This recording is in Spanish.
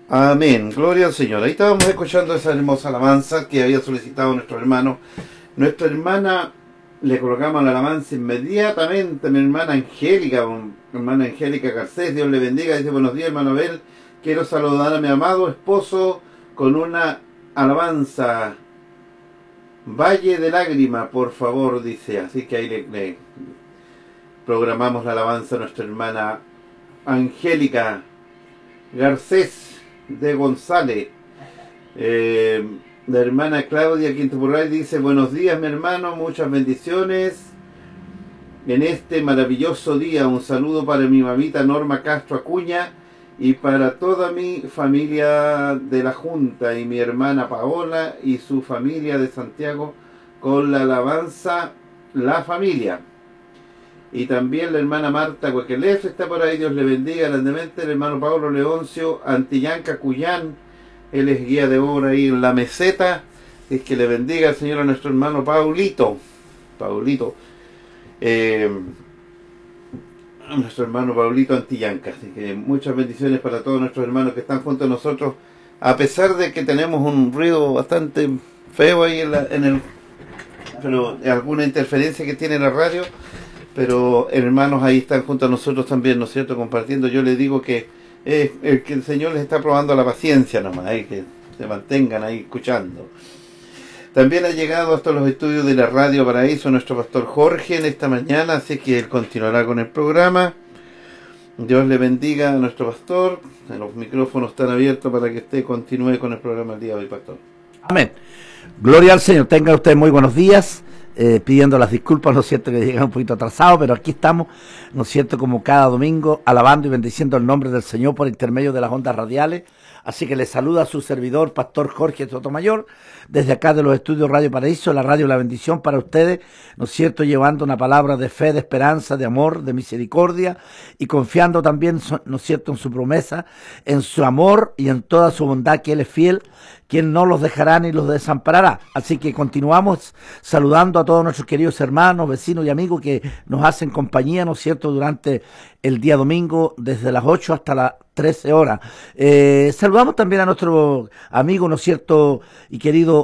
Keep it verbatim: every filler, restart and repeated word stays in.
Amén, gloria al Señor. Ahí estábamos escuchando esa hermosa alabanza que había solicitado nuestro hermano. Nuestra hermana, le colocamos la alabanza inmediatamente, mi hermana Angélica, mi hermana Angélica Garcés, Dios le bendiga. Dice: buenos días, hermano Abel, quiero saludar a mi amado esposo con una alabanza, Valle de Lágrima, por favor, dice. Así que ahí le, le programamos la alabanza a nuestra hermana Angélica Garcés de González. Eh, la hermana Claudia Quintupurray dice: buenos días, mi hermano, muchas bendiciones en este maravilloso día. Un saludo para mi mamita Norma Castro Acuña y para toda mi familia de la Junta y mi hermana Paola y su familia de Santiago con la alabanza La Familia. Y también la hermana Marta Huequelef está por ahí, Dios le bendiga grandemente. El hermano Pablo Leoncio Antillanca Cuyán, él es guía de obra ahí en la meseta. Es que le bendiga el Señor a nuestro hermano Paulito. Paulito. Eh, a nuestro hermano Paulito Antillanca. Así que muchas bendiciones para todos nuestros hermanos que están junto a nosotros. A pesar de que tenemos un ruido bastante feo ahí en, la, en el... pero alguna interferencia que tiene la radio. Pero hermanos ahí están junto a nosotros también, ¿no es cierto?, compartiendo. Yo les digo que, eh, el, que el Señor les está probando la paciencia nomás, eh, que se mantengan ahí escuchando. También ha llegado hasta los estudios de la Radio Paraíso nuestro pastor Jorge en esta mañana, así que él continuará con el programa. Dios le bendiga a nuestro pastor. Los micrófonos están abiertos para que usted continúe con el programa el día de hoy, pastor. Amén. Gloria al Señor. Tenga usted muy buenos días. Eh, pidiendo las disculpas, ¿no es cierto?, que llega un poquito atrasado, pero aquí estamos, ¿no es cierto?, como cada domingo, alabando y bendiciendo el nombre del Señor por intermedio de las ondas radiales. Así que le saluda a su servidor, Pastor Jorge Sotomayor, desde acá de los estudios Radio Paraíso, la radio La Bendición para ustedes, ¿no es cierto?, llevando una palabra de fe, de esperanza, de amor, de misericordia, y confiando también, ¿no es cierto?, en su promesa, en su amor y en toda su bondad, que Él es fiel, quien no los dejará ni los desamparará. Así que continuamos saludando a todos nuestros queridos hermanos, vecinos y amigos que nos hacen compañía, ¿no es cierto?, durante el día domingo, desde las ocho hasta las trece horas. Eh, saludamos también a nuestro amigo, ¿no es cierto?, y querido